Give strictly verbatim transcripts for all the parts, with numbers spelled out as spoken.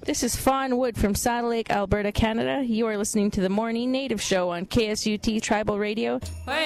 This is Fawn Wood from Saddle Lake, Alberta, Canada. You are listening to the Morning Native Show on K S U T Tribal Radio.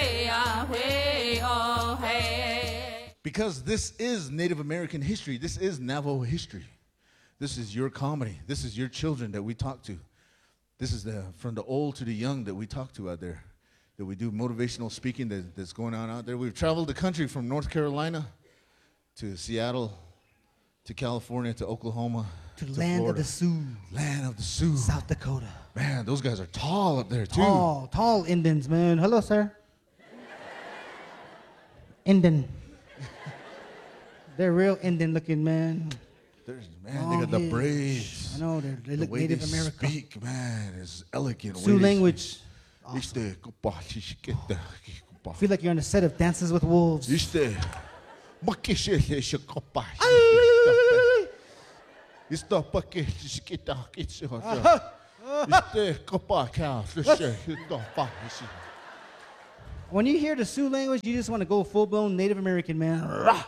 Because this is Native American history. This is Navajo history. This is your comedy. This is your children that we talk to. This is the from the old to the young that we talk to out there, that we do motivational speaking that, that's going on out there. We've traveled the country from North Carolina to Seattle to California to Oklahoma to the to land Florida. of the Sioux. Land of the Sioux. South Dakota. Man, those guys are tall up there, too. Tall, tall Indians, man. Hello, sir. Indian. They're real Indian looking, man. There's, man, Long they got the heads. braids. I know, they're, they the look way Native they American. speak, man, is elegant. Sioux ways. language. Awesome. I feel like you're on the set of Dances with Wolves. When you hear the Sioux language, you just want to go full-blown Native American, man.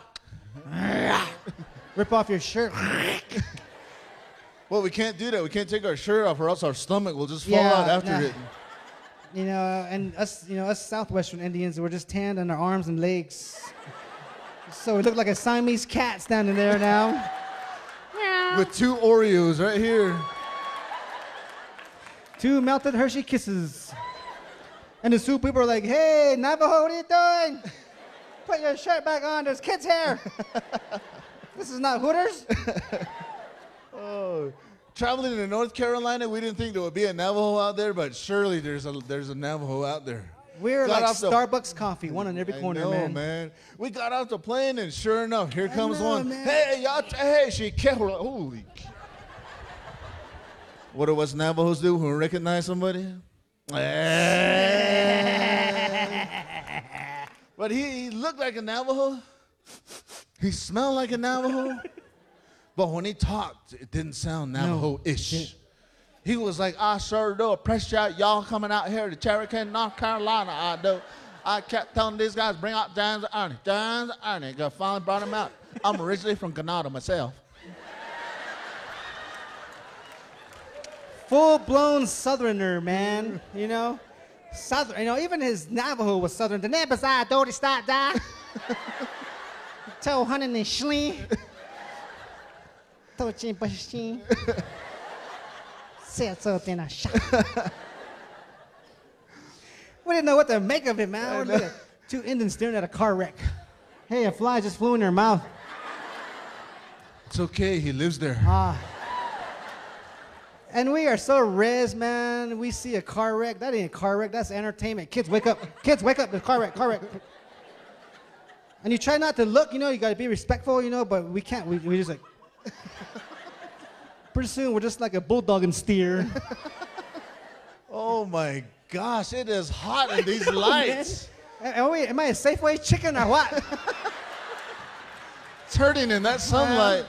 Rip off your shirt. Well, we can't do that. We can't take our shirt off, or else our stomach will just fall Yeah, out after nah. it. You know, and us, you know, us Southwestern Indians, we're just tanned on our arms and legs. So we look like a Siamese cat standing there now. With two Oreos right here. Two melted Hershey Kisses. And the Sioux people are like, hey, Navajo, what are you doing? Put your shirt back on, there's kids here. This is not Hooters. Oh, traveling to North Carolina, we didn't think there would be a Navajo out there, but surely there's a there's a Navajo out there. We're Got like off the- Starbucks coffee, one on every I corner, know, man. man. We got off the plane, and sure enough, here I comes know, one. man. Hey, y'all, hey, she kept holy. What do us Navajos do when we recognize somebody? But he, he looked like a Navajo. He smelled like a Navajo. But when he talked, it didn't sound Navajo-ish. No. He was like, I sure do appreciate y'all coming out here to Cherokee, North Carolina. I do. I kept telling these guys, bring out James and Ernie. James and Ernie. I finally brought him out. I'm originally from Granada myself. Full-blown Southerner, man. You know, Southern. You know, even his Navajo was Southern. The neighbors I do start da. Tell honey and shlee. Touching bushy. Say something I shot. We didn't know what to make of it, man. We're like two Indians staring at a car wreck. Hey, a fly just flew in their mouth. It's okay. He lives there. Ah. And we are so res, man. We see a car wreck. That ain't a car wreck. That's entertainment. Kids, wake up. Kids, wake up. There's a car wreck. Car wreck. And you try not to look, you know. You got to be respectful, you know. But we can't. We we just like. Pretty soon, we're just like a bulldog and steer. Oh my gosh, it is hot in these lights. Am I, am I a Safeway chicken or what? It's hurting in that sunlight.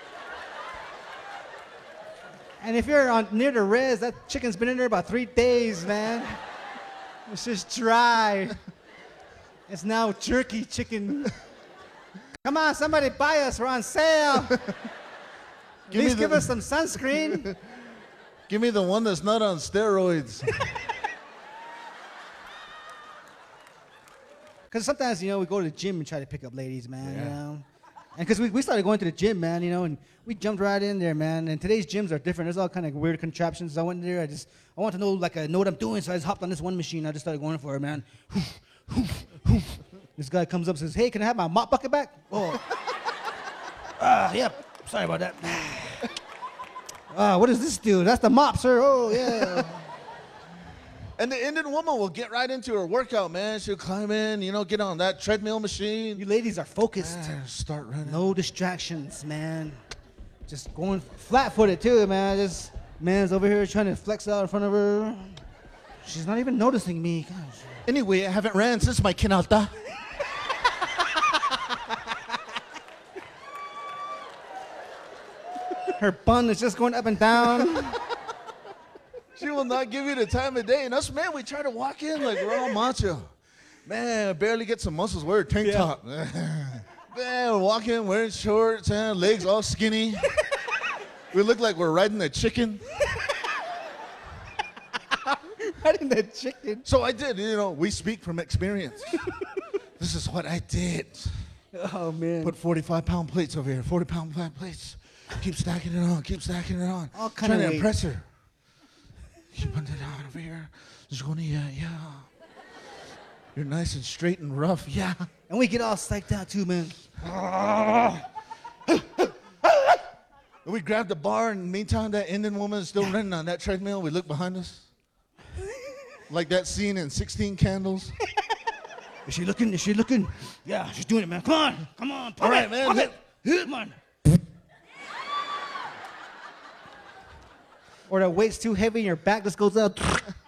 And if you're on near the res, that chicken's been in there about three days, man. It's just dry. It's now jerky chicken. Come on, somebody buy us. We're on sale. Give me Please the- give us some sunscreen. Give me the one that's not on steroids. Because sometimes, you know, we go to the gym and try to pick up ladies, man, you Yeah. know. And because we, we started going to the gym, man, you know, and we jumped right in there, man. And today's gyms are different. There's all kind of weird contraptions. I went in there. I just, I want to know, like, I know what I'm doing. So I just hopped on this one machine. I just started going for it, man. This guy comes up and says, hey, can I have my mop bucket back? Oh. Ah, yep. Sorry about that. Ah, what does this do? That's the mop, sir. Oh, yeah. And the Indian woman will get right into her workout, man. She'll climb in, you know, get on that treadmill machine. You ladies are focused. Man, start running. No distractions, man. Just going flat-footed, too, man. Just, man's over here trying to flex out in front of her. She's not even noticing me. Gosh. Anyway, I haven't ran since my kinalta. Her bun is just going up and down. She will not give you the time of day. And us, man, we try to walk in like we're all macho. Man, barely get some muscles, wear a tank Yeah. top. Man, walk in wearing shorts and legs all skinny. We look like we're riding a chicken. Riding the chicken. So I did, you know, we speak from experience. This is what I did. Oh, man. Put forty-five pound plates over here, forty pound plates. Keep stacking it on, keep stacking it on. All kind Trying of to weight. impress her. Keep putting it on over here. Just going, yeah, yeah. You're nice and straight and rough, yeah. And we get all psyched out, too, man. And we grabbed the bar, and meantime, that Indian woman is still running on that treadmill. We look behind us. Like that scene in sixteen Candles. Is she looking? Is she looking? Yeah, she's doing it, man. Come on. Come on. Pump All right, it, man. pump it. Come on. Or the weight's too heavy and your back just goes up.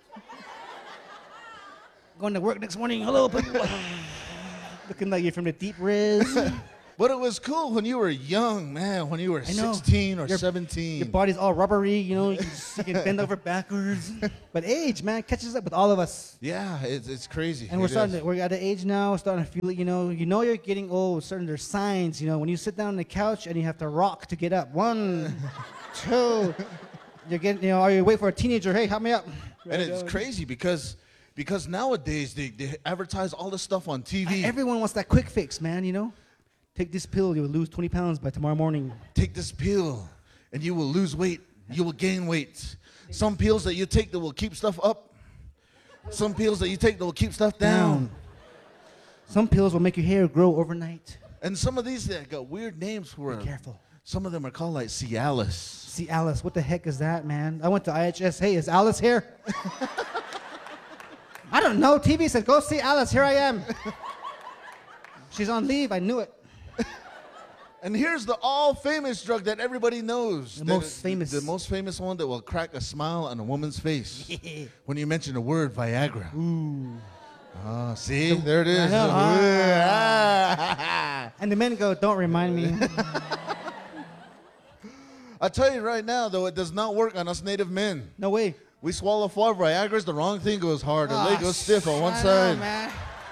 Going to work next morning. Hello, people. Looking like you're from the deep res. But it was cool when you were young, man, when you were I know. sixteen or Your- seventeen. Your body's all rubbery, you know, you can, just- you can bend over backwards. But age, man, catches up with all of us. Yeah, it's, it's crazy. And we're It starting is. to, we're at an age now, starting to feel it, you know, you know you're getting old, starting there's signs, you know, when you sit down on the couch and you have to rock to get up. One, two, you're getting, you know, or you wait for a teenager, hey, help me up. And it's crazy because because nowadays they, they advertise all this stuff on T V. Everyone wants that quick fix, man, you know? Take this pill, you'll lose twenty pounds by tomorrow morning. Take this pill and you will lose weight. You will gain weight. Some pills that you take that will keep stuff up. Some pills that you take that will keep stuff down. Down. Some pills will make your hair grow overnight. And some of these that got weird names for Be it. careful. Some of them are called like Cialis. See, Alice, what the heck is that, man? I went to I H S. Hey, is Alice here? I don't know. T V said, go see Alice. Here I am. She's on leave. I knew it. And here's the all-famous drug that everybody knows. The That most is- famous. The most famous one that will crack a smile on a woman's face. When you mention the word Viagra. Ooh. Oh, see? There it is. know, Ah. And the men go, don't remind me. I'll tell you right now, though, it does not work on us native men. No way. We swallow four Viagra's, the wrong thing goes hard. The Ah, leg goes stiff on one I know, side. man.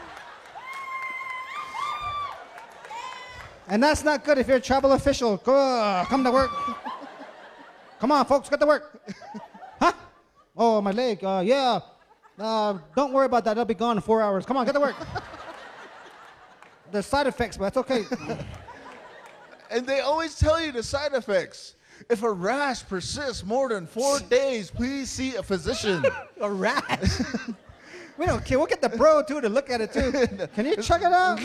And that's not good if you're a tribal official. Go, uh, come to work. Come on, folks, get to work. Huh? Oh, my leg. Uh, yeah. Uh, don't worry about that. I'll be gone in four hours. Come on, get to work. There's side effects, but that's okay. And they always tell you the side effects. If a rash persists more than four days, please see a physician. A rash. We don't care. We'll get the bro, too, to look at it, too. Can you check it out?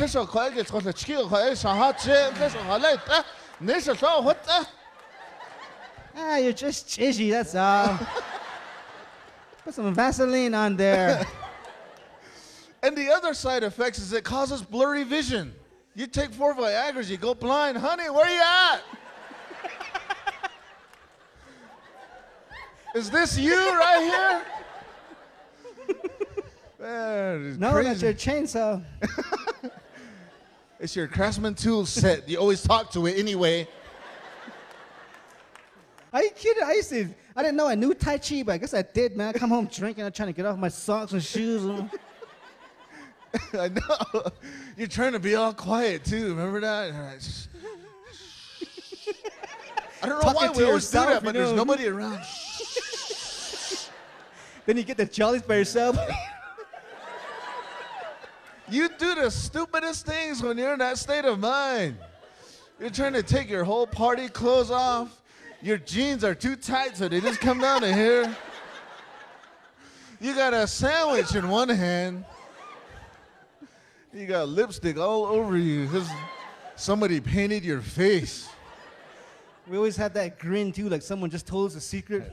Ah, you're just chizzy, that's all. Put some Vaseline on there. And the other side effects is it causes blurry vision. You take four Viagra's, you go blind. Honey, where you at? Is this you right here? Man, it's No, crazy. that's your chainsaw. It's your Craftsman tool set. You always talk to it anyway. Are you kidding? I used to, I didn't know I knew Tai Chi, but I guess I did, man. I come home drinking, I'm trying to get off my socks and shoes. And I know. You're trying to be all quiet too. Remember that? All right, shh. I don't know Talking why to we always do yourself, that, but you there's know. nobody around. then you get the jollies by yourself. You do the stupidest things when you're in that state of mind. You're trying to take your whole party clothes off. Your jeans are too tight, so they just come down to here. You got a sandwich in one hand. You got lipstick all over you because somebody painted your face. We always had that grin, too, like someone just told us a secret.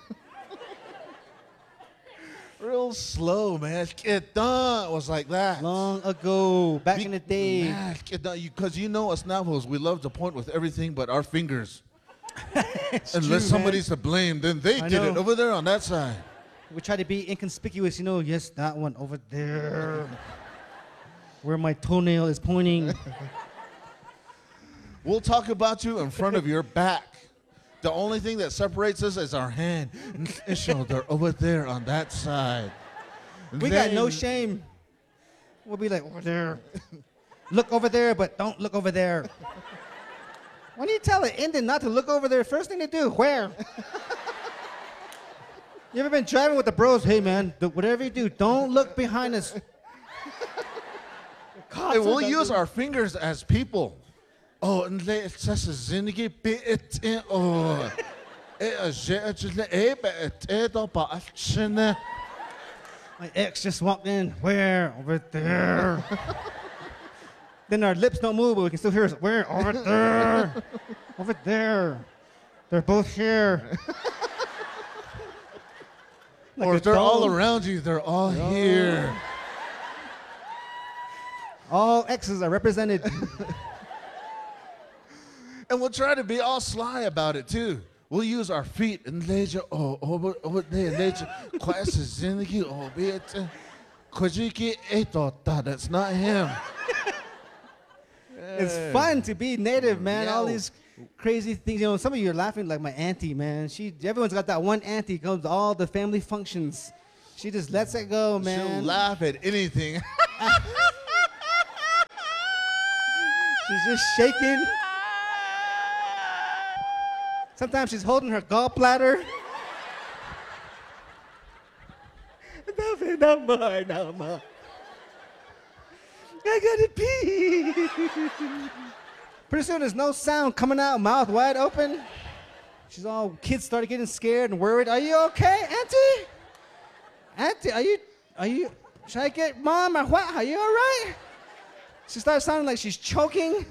Real slow, man. Get done. It was like that. Long ago, back in the day. Because you know us Navajos, we love to point with everything but our fingers. It's Unless true, somebody's to blame, then they I did it know. over there on that side. We try to be inconspicuous, you know. Yes, that one over there. Where my toenail is pointing. We'll talk about you in front of your back. The only thing that separates us is our hand and shoulder over there on that side. We got no Then- shame. We'll be like, over there. Look over there, but don't look over there. When you tell an Indian not to look over there, first thing they do, where? You ever been driving with the bros? Hey, man, th- whatever you do, don't look behind us. Hey, we'll use our fingers as people. Oh, and it's just a zindagi bit in oh. My ex just walked in. Where? Over there. Then our lips don't move, but we can still hear us. Where? Over there. Over there. They're both here. Like Or a if they're all dog. around you, they're all here. All exes are represented. And we'll try to be all sly about it too. We'll use our feet and later oh over over there later quite zindagi oh be it kojiki eto that's not him. It's fun to be native, man. All Yeah. these crazy things. You know, some of you are laughing like my auntie, man. She, everyone's got that one auntie comes to all the family functions. She just lets it go, She'll man. laugh at anything. She's just shaking. Sometimes she's holding her gallbladder. No more, no more. I gotta pee. Pretty soon there's no sound coming out, mouth wide open. She's all, kids started getting scared and worried. Are you okay, Auntie? Auntie, are you, are you, should I get mom or what? Are you all right? She starts sounding like she's choking.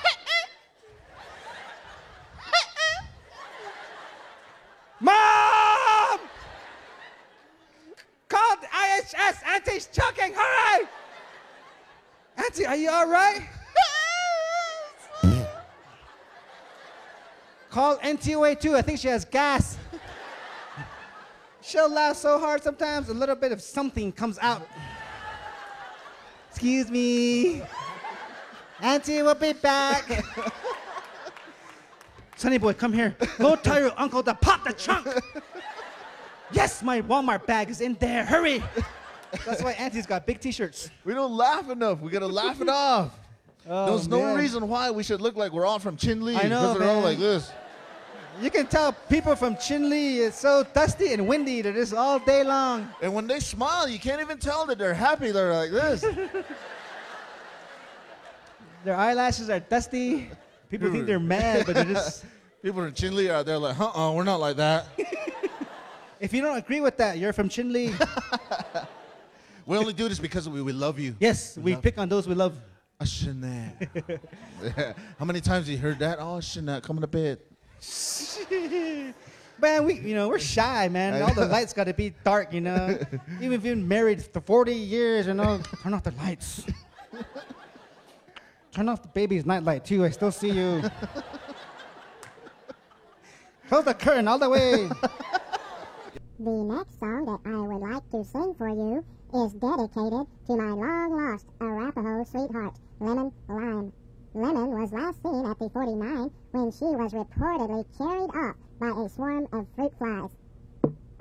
Mom! Call the I H S. Auntie's choking. Hurry! Auntie, are you all right? Call N T O A too. I think she has gas. She'll laugh so hard sometimes a little bit of something comes out. Excuse me. Auntie will be back. Sonny boy, come here. Go tell your uncle to pop the trunk. Yes, my Walmart bag is in there. Hurry. That's why Auntie's got big t-shirts. We don't laugh enough. We gotta laugh it off. Oh, There's no man. reason why we should look like we're all from Chinle. I know, because they're all man. like this. You can tell people from Chinle, it's so dusty and windy. They're just all day long. And when they smile, you can't even tell that they're happy. They're like this. Their eyelashes are dusty. People think they're mad, but they're just... People in Chinle are there like, uh-uh, we're not like that. If you don't agree with that, you're from Chinle. We only do this because we, we love you. Yes, we love- pick on those we love. A Chanel. How many times have you heard that? Oh, Chanel, coming to bed. Man, we, you know, we're shy, man. All the lights got to be dark, you know. Even if you've been married for forty years, you know, turn off the lights. Turn off the baby's nightlight, too. I still see you. Close the curtain all the way. The next song that I would like to sing for you is dedicated to my long-lost Arapaho sweetheart, Lemon Lime. Lemon was last seen at the forty-nine when she was reportedly carried off by a swarm of fruit flies.